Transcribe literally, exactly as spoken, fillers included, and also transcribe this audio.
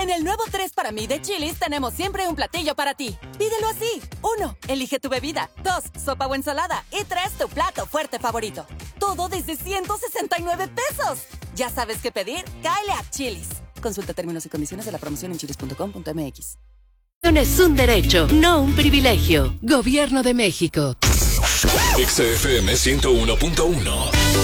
En el nuevo tres para mí de Chili's tenemos siempre un platillo para ti. Pídelo así. Uno, elige tu bebida. Dos, sopa o ensalada. Y tres, tu plato fuerte favorito. Todo desde ciento sesenta y nueve pesos. ¿Ya sabes qué pedir? Cáele a Chili's. Consulta términos y condiciones de la promoción en chilis punto com punto m x. Es un derecho, no un privilegio. Gobierno de México. X F M ciento uno punto uno.